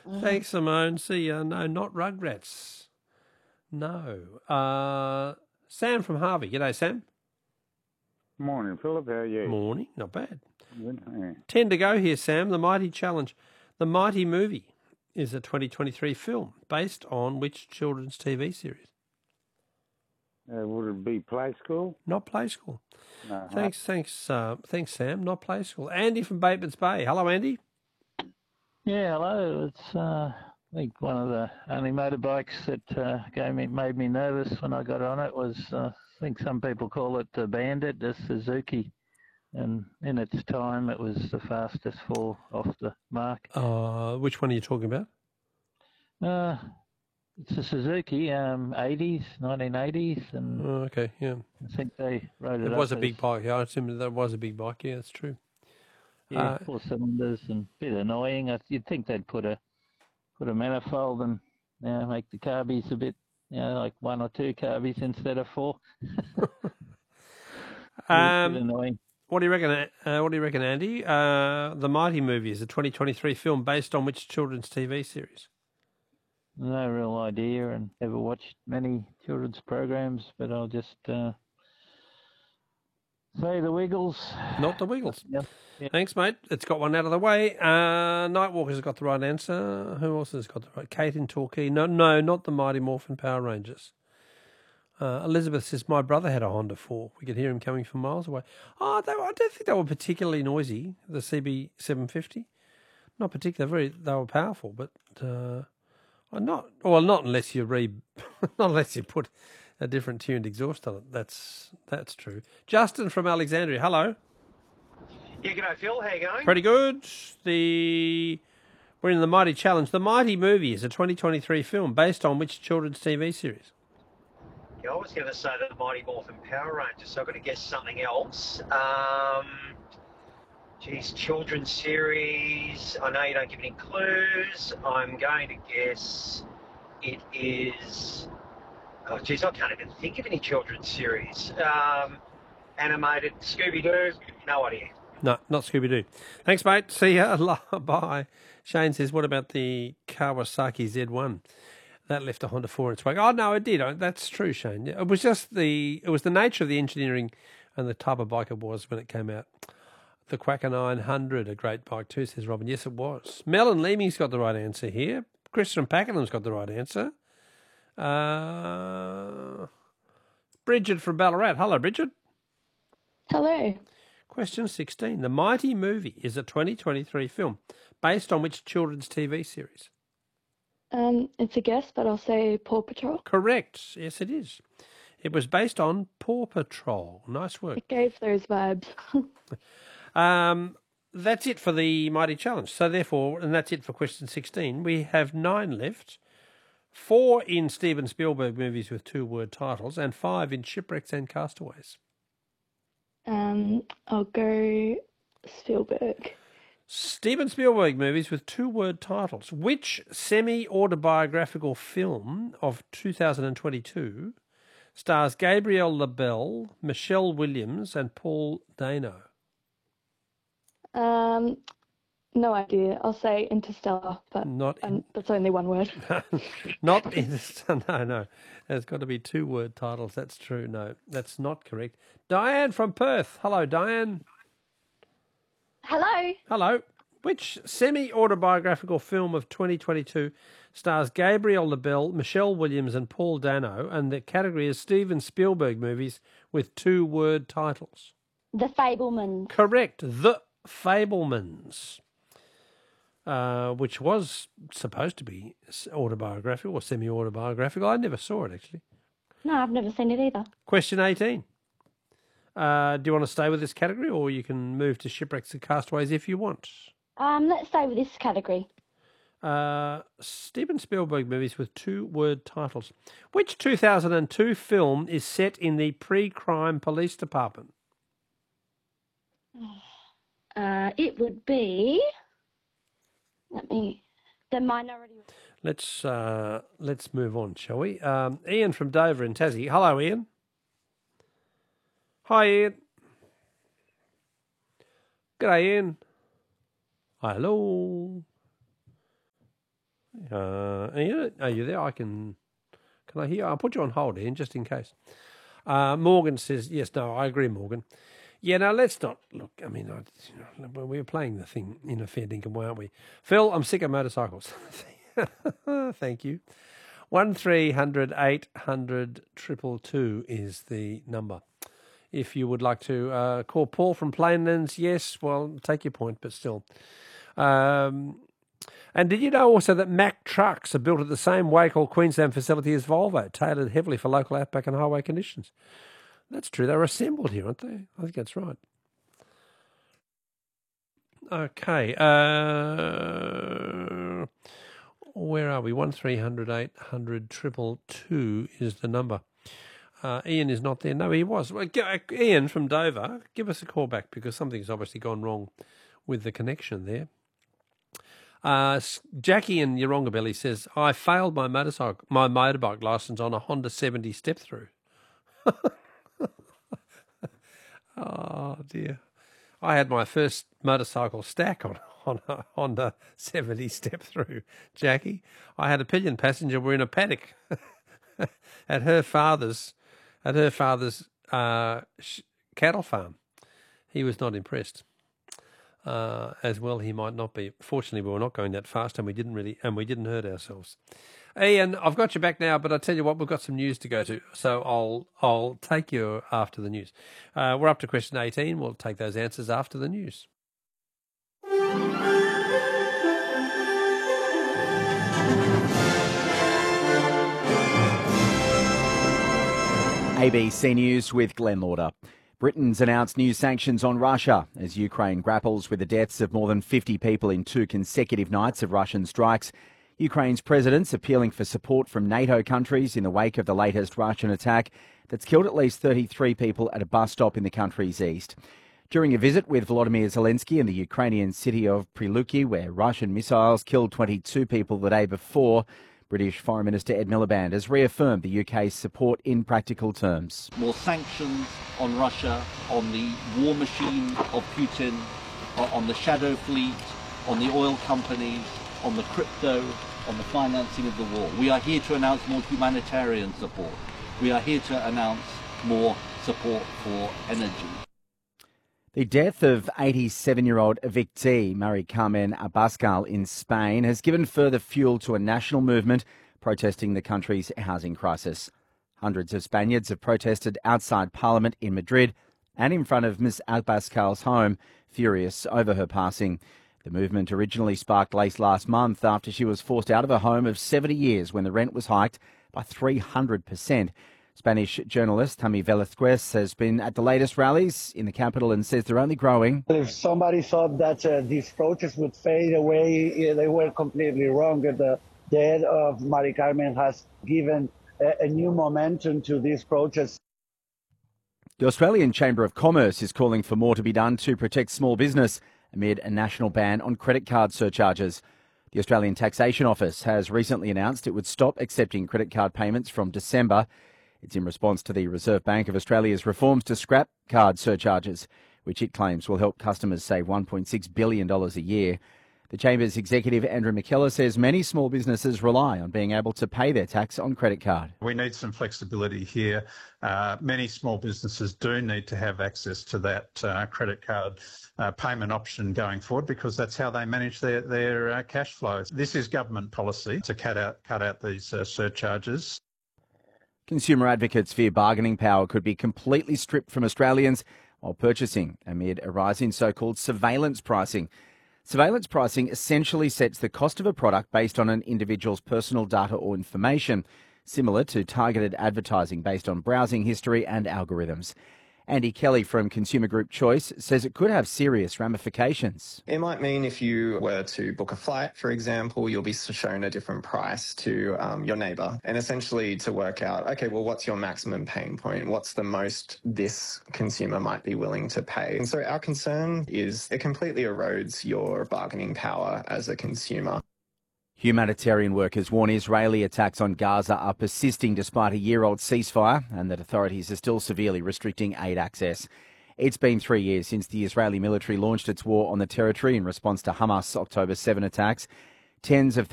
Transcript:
Thanks, Simone. See ya. No, not Rugrats. No. Sam from Harvey. G'day, Sam. Morning, Philip. How are you? Morning. Not bad. Good. Yeah. 10 to go here, Sam. The Mighty Challenge. The Mighty Movie is a 2023 film based on which children's TV series? Would it be Play School? Not Play School. Uh-huh. Thanks, Sam. Not Play School. Andy from Bateman's Bay. Hello, Andy. Yeah, hello. It's I think one of the only motorbikes that made me nervous when I got on it was I think some people call it the Bandit, the Suzuki, and in its time it was the fastest fall off the mark. Which one are you talking about? It's a Suzuki, 1980s, and okay, yeah. I think they wrote it. It up was a as, big bike. Yeah, I assume that was a big bike. Yeah, that's true. Yeah, 4 cylinders and a bit annoying. You'd think they'd put a manifold and make the carbies a bit, like 1 or 2 carbies instead of 4. A bit annoying. What do you reckon? Andy? The Mighty Movie is a 2023 film based on which children's TV series? No real idea, and never watched many children's programs, but I'll just say the Wiggles. Not the Wiggles. Yeah. Thanks, mate. It's got one out of the way. Nightwalker's got the right answer. Who else has got the right? Kate in Torquay. No, not the Mighty Morphin Power Rangers. Elizabeth says, my brother had a Honda 4. We could hear him coming from miles away. I don't think they were particularly noisy, the CB750. Not particularly. They were powerful, but not unless you not unless you put a different tuned exhaust on it. That's true. Justin from Alexandria. Hello. Yeah, g'day, Phil. How you going? Pretty good. We're in the Mighty Challenge. The Mighty Movie is a 2023 film based on which children's TV series? Yeah, I was going to say the Mighty Morphin Power Rangers, so I've got to guess something else. Children's series. I know you don't give any clues. I'm going to guess it is... Oh, geez, I can't even think of any children's series. Animated Scooby-Doo. No idea. No, not Scooby-Doo. Thanks, mate. See ya. Bye. Shane says, what about the Kawasaki Z1? That left a Honda 4 in its wake. Oh, no, it did. That's true, Shane. It was the nature of the engineering and the type of bike it was when it came out. The Quacker 900, a great bike too, says Robin. Yes, it was. Mel and Leaming's got the right answer here. Chris from Pakenham's got the right answer. Bridget from Ballarat. Hello, Bridget. Hello. Question 16. The Mighty Movie is a 2023 film based on which children's TV series? It's a guess, but I'll say Paw Patrol. Correct. Yes, it is. It was based on Paw Patrol. Nice work. It gave those vibes. That's it for the Mighty Challenge. So therefore, and that's it for question 16. We have 9 left. 4 in Steven Spielberg movies with 2-word titles and 5 in Shipwrecks and Castaways. I'll go Spielberg. Steven Spielberg movies with 2-word titles. Which semi-autobiographical film of 2022 stars Gabrielle LaBelle, Michelle Williams and Paul Dano? No idea. I'll say Interstellar, but that's only 1 word. Not Interstellar. No. There's got to be 2-word titles. That's true. No, that's not correct. Diane from Perth. Hello, Diane. Hello. Hello. Which semi-autobiographical film of 2022 stars Gabrielle LaBelle, Michelle Williams and Paul Dano, and the category is Steven Spielberg movies with 2-word titles? The Fabelmans. Correct. The Fabelmans, which was supposed to be autobiographical or semi-autobiographical. I never saw it, actually. No, I've never seen it either. Question 18. Do you want to stay with this category, or you can move to Shipwrecks and Castaways if you want? Let's stay with this category. Steven Spielberg movies with 2-word titles. Which 2002 film is set in the pre-crime police department? It would be... The Minority... Let's move on, shall we? Ian from Dover in Tassie. Hello, Ian. Hi, Ian. G'day, Ian. Hello. Ian, are you there? Can I hear? I'll put you on hold, Ian, just in case. Morgan says, yes, no, I agree, Morgan. Yeah, no, let's not look. I mean, we were playing the thing in a fair dinkum way, aren't we? Phil, I'm sick of motorcycles. Thank you. 1300 800 222 is the number. If you would like to call Paul from Plainlands, yes, well, take your point, but still. And did you know also that Mack trucks are built at the same Wacol Queensland facility as Volvo, tailored heavily for local outback and highway conditions? That's true. They're assembled here, aren't they? I think that's right. Okay. Where are we? 1300 800 222 is the number. Ian is not there. No, he was. Well, Ian from Dover, give us a call back because something's obviously gone wrong with the connection there. Jackie in Yeronga says, I failed my motorbike licence on a Honda 70 step-through. Oh, dear. I had my first motorcycle stack on a Honda 70 step-through, Jackie. I had a pillion passenger. We're in a paddock at her father's cattle farm. He was not impressed. As well, he might not be. Fortunately, we were not going that fast, and we didn't hurt ourselves. Ian, I've got you back now, but I tell you what, we've got some news to go to, so I'll take you after the news. We're up to question 18. We'll take those answers after the news. ABC News with Glenn Lauder. Britain's announced new sanctions on Russia as Ukraine grapples with the deaths of more than 50 people in 2 consecutive nights of Russian strikes. Ukraine's president's appealing for support from NATO countries in the wake of the latest Russian attack that's killed at least 33 people at a bus stop in the country's east. During a visit with Volodymyr Zelensky in the Ukrainian city of Prilupki, where Russian missiles killed 22 people the day before, British Foreign Minister Ed Miliband has reaffirmed the UK's support in practical terms. More sanctions on Russia, on the war machine of Putin, on the shadow fleet, on the oil companies, on the crypto, on the financing of the war. We are here to announce more humanitarian support. We are here to announce more support for energy. The death of 87-year-old evictee Mari Carmen Abascal in Spain has given further fuel to a national movement protesting the country's housing crisis. Hundreds of Spaniards have protested outside Parliament in Madrid and in front of Ms Abascal's home, furious over her passing. The movement originally sparked late last month after she was forced out of her home of 70 years when the rent was hiked by 300%. Spanish journalist Tami Velázquez has been at the latest rallies in the capital and says they're only growing. If somebody thought that these protests would fade away, they were completely wrong. The death of Mari Carmen has given a new momentum to these protests. The Australian Chamber of Commerce is calling for more to be done to protect small business amid a national ban on credit card surcharges. The Australian Taxation Office has recently announced it would stop accepting credit card payments from December. It's in response to the Reserve Bank of Australia's reforms to scrap card surcharges, which it claims will help customers save $1.6 billion a year. The Chamber's executive, Andrew McKellar, says many small businesses rely on being able to pay their tax on credit card. We need some flexibility here. Many small businesses do need to have access to that credit card payment option going forward because that's how they manage their cash flows. This is government policy to cut out these surcharges. Consumer advocates fear bargaining power could be completely stripped from Australians while purchasing amid a rise in so-called surveillance pricing. Surveillance pricing essentially sets the cost of a product based on an individual's personal data or information, similar to targeted advertising based on browsing history and algorithms. Andy Kelly from consumer group Choice says it could have serious ramifications. It might mean if you were to book a flight, for example, you'll be shown a different price to your neighbour. And essentially to work out, okay, well, what's your maximum pain point? What's the most this consumer might be willing to pay? And so our concern is it completely erodes your bargaining power as a consumer. Humanitarian workers warn Israeli attacks on Gaza are persisting despite a year-old ceasefire and that authorities are still severely restricting aid access. It's been 3 years since the Israeli military launched its war on the territory in response to Hamas' October 7 attacks. Tens of